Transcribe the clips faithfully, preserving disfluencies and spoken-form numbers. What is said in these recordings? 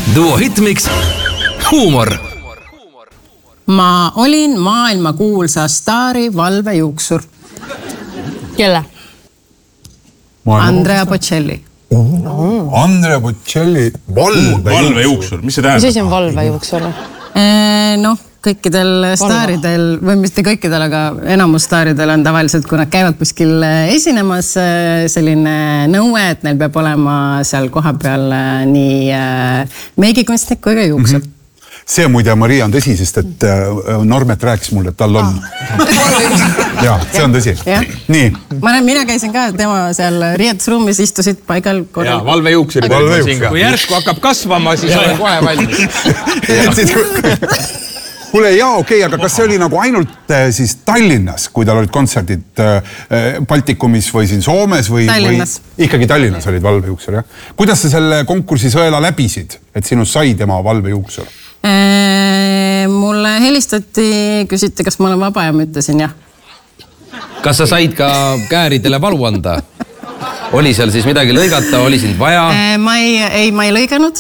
Duo Hitmix huumor. Ma olin maailma kuulsa staari valvejuuksur. Kelle? Andrea Bocelli. Oh. Andrea Bocelli valvejuuksur. Valvejuuksur, mis see tähendab? Mis asi on valvejuuksur? Noh, kõikidel staaridel, või mitte kõikidel, aga enamus staaridel on tavaliselt, kui nad käivad kuskil esinemas, selline nõue, et neil peab olema seal koha peal nii meigikunstnik kui ka juuksur. Mm-hmm. See muide, Maria, on tõsi, sest et Normet rääkis mulle, et tal on. Jaa, see on tõsi. Nii. Mina käisin ka, tema seal riietusruumis istusid paigal korral. Jaa, valvejuuksur. Kui järsku hakkab kasvama, siis olen kohe valmis. Kuule, jaa, okei, aga kas see oli nagu ainult siis Tallinnas, kui tal olid kontserdid Baltikumis või siin Soomes? Tallinnas. Ikkagi Tallinnas olid valvejuuksur, jah? Kuidas sa selle konkursi sõela läbisid, et sinust sai tema valvejuuksur? Mulle helistati, küsiti, kas ma olen vaba ja ma ütlesin jah. Kas sa said ka kääridele valu anda? Oli seal siis midagi lõigata, oli sind vaja? Ma ei, ei, ma ei lõiganud,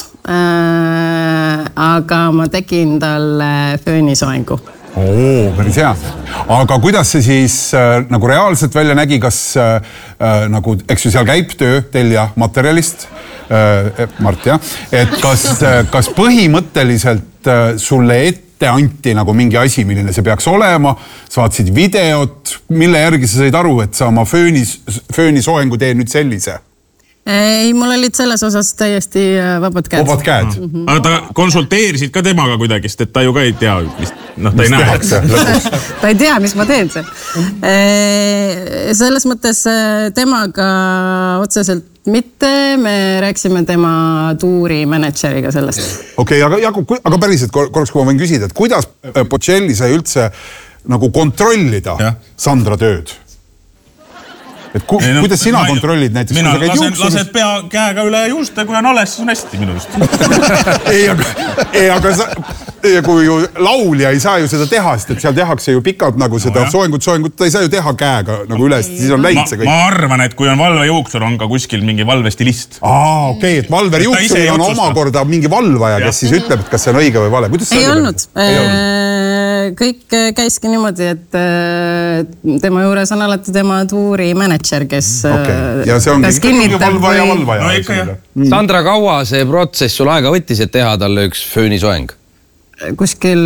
aga ma tegin talle föönisoengu. Oo, päris hea. Aga kuidas see siis nagu reaalselt välja nägi, kas nagu, eks ju seal käib töö telja materjalist, Mart, jah, et kas, kas põhimõtteliselt sulle ette anti nagu mingi asi, milline see peaks olema, saatsid videot, mille järgi sa said aru, et sa oma föönis, föönisoengu tee nüüd sellise? Ei, mul olid selles osas täiesti vabad käed. Vabad käed. Mm-hmm. Aga ta konsulteerisid ka temaga kuidagi, sest ta ju ka ei tea, mis, noh, ta ei näe. Ta ei tea, mis ma teen seal. Selles mõttes temaga otseselt mitte, me rääksime tema tuuri manager-iga sellest. Okei, okay, aga, aga päriselt, korraks kui ma võin küsida, et kuidas Bocelli sai üldse nagu kontrollida ja. Sandra tööd? Et ku, ei, no, kuidas sina ma, kontrollid näiteks? Mina lasen, lased pea käega üle juuste, kui on alles, siis on hästi minu just. ei, aga, ei, aga sa, kui ju laulja ei saa ju seda teha, sest et seal tehakse ju pikalt nagu seda no, soengut, soengut, ta ei saa ju teha käega nagu üles, siis on läinud see kõik. Ma arvan, et kui on valvejuuksur, on ka kuskil mingi valvestilist. Aa, okei, okay, et valverjuuksur on otsusta. Omakorda mingi valvaja, kes siis ütleb, et kas see on õige või vale. Kuidas ei olnud. Kõik käiski niimoodi, et tema juures on alati tema tuuri manager, kes okay. ja see ongi kas kinnitab valvaja, valvaja. No ikka jah. Sandra, kaua see protsess sul aega võttis, et teha talle üks föönisoeng? Kuskil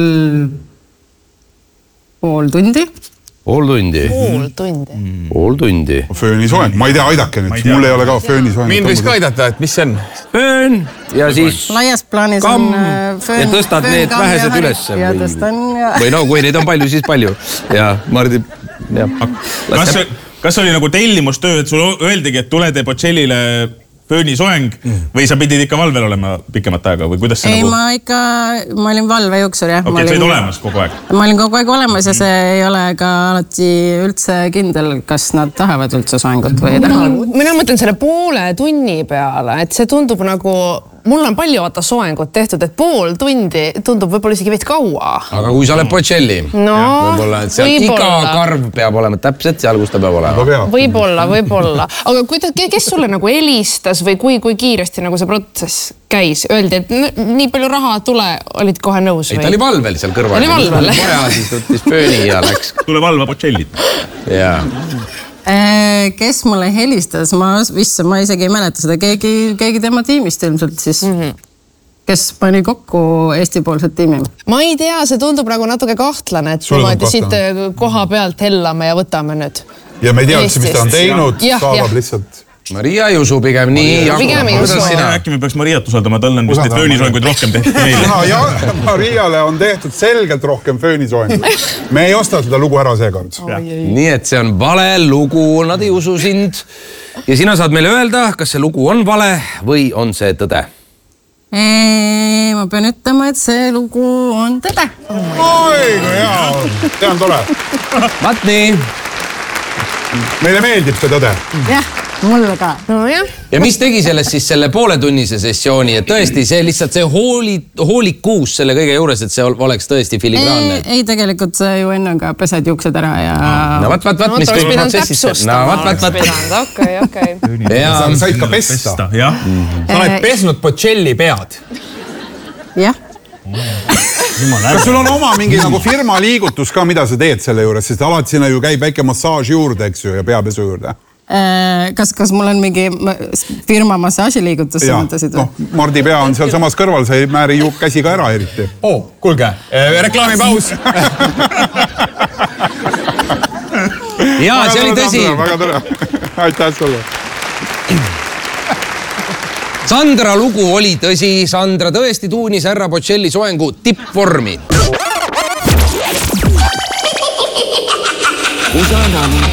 pool tundi. Pool tundi. Pool tundi. Pool tundi. Föönisoeng. Ma ei tea, aidake nüüd. Mul ei ole ka föönisoeng. Mind võiks ka aidata, et mis see on? Föön ja siis laias plaanis kamm on föön. Ja tõstad föön, need vähesed üles. Ja tõstan. Ja... Või no, kui neid on palju, siis palju. Ja Mardi... Ja. Kas, kas oli nagu tellimustöö, et sul öeldigi, et tule tee Bocellile föönisoeng või sa pidid ikka valvel olema pikemat aega või kuidas see ei, nagu... ma ikka, ma olin valvejuuksur, jah. Okei, okay, sa olid olemas kogu aeg? Ma olin kogu aeg olemas ja see ei ole ka alati üldse kindel, kas nad tahavad üldse soengut või ei taha. Mina mõtlen selle poole tunni peale, et see tundub nagu... Mul on palju vaata soengut tehtud, et pool tundi tundub võib-olla isegi veits kaua. Aga kui sa oled Bocelli, no, võib-olla, et seal iga karv peab olema täpselt seal, kus ta peab olema. Võib-olla, võib-olla. Aga kuidas, kes sulle nagu helistas või kui, kui kiiresti nagu see protsess käis? Öeldi, et nii palju raha tule, olid kohe nõus või? Ei, ta oli valvel seal kõrval. Oli valvel. Vaja, siis võttis fööni ja läks. Tule valva Bocellit. Jaa. Kes mulle helistas, ma vist, ma isegi ei mäleta seda, keegi, keegi tema tiimist ilmselt siis, mm-hmm. kes pani kokku Eesti-poolset tiimi. Ma ei tea, see tundub nagu natuke kahtlane, et niimoodi siit koha pealt hellame ja võtame nüüd. Ja me ei tea, mis ta on teinud, ja, saadab ja. Lihtsalt. Maria ei usu pigem nii. Pigem ei usu. Äkki me peaks Mariat usaldama, tal on vist neid föönisoenguid rohkem tehtud meile. Ja, Mariale on tehtud selgelt rohkem föönisoenguid. Me ei osta seda lugu ära seekord. Nii, et see on vale lugu, nad ei usu sind. Ja sina saad meile öelda, kas see lugu on vale või on see tõde? Ei, ma pean ütlema, et see lugu on tõde. Oi, no jaa, see on tore. Vaat nii. Meile meeldib see tõde. Jah, mulle ka. No jah. Ja mis tegi sellest siis selle pooletunnise sessiooni, et tõesti see lihtsalt see hooli, hoolikuus selle kõige juures, et see oleks tõesti filigraanne? Ei, ei tegelikult see ju enne ka pesed juuksed ära ja... No vaat, vaat, vaat, mis kõik protsessis... No vaat, vaat, vaat. Okei, okei. Sa said ka pesta. Sa oled pesnud Bocelli pead. jah. Kas sul on oma mingi nagu firma liigutus ka, mida sa teed selle juures, sest alati sinna ju käib väike massaaž juurde, eks ju, ja peapesu juurde? Kas, kas mul on mingi firma massaažiliigutus? Ja, no, Mardi pea on seal samas kõrval, sa ei määri ju käsi ka ära eriti. Oh, kuulge, reklaamipaus. Jaa, see oli tõsi. Väga tore. Aitäh sulle. Sandra lugu oli tõsi. Sandra tõesti tuunis härra Bocelli soengu tippvormi.